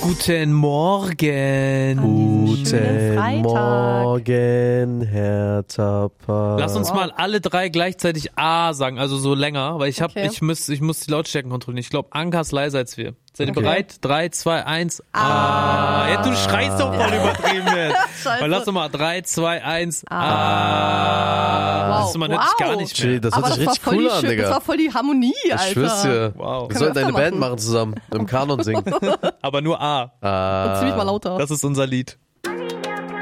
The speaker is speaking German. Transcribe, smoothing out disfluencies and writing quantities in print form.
Guten Morgen. Guten Morgen, Herr Tapper. Lass uns mal alle drei gleichzeitig A sagen, also so länger, weil ich muss die Lautstärken kontrollieren. Ich glaube, Anka ist leiser als wir. Seid ihr bereit? 3, 2, 1, A. Ja, du schreist doch voll übertrieben jetzt. Scheiße. Und lass doch mal 3, 2, 1, A. Wow. Man hört dich gar nicht mehr. Chill, das hört sich richtig cool an, Digga. Das war voll die Harmonie, Alter. Ich schwör's dir. Wow. Wir sollten wir eine öfter Band machen zusammen, im Kanon singen. Aber nur A. Und ziemlich mal lauter. Das ist unser Lied.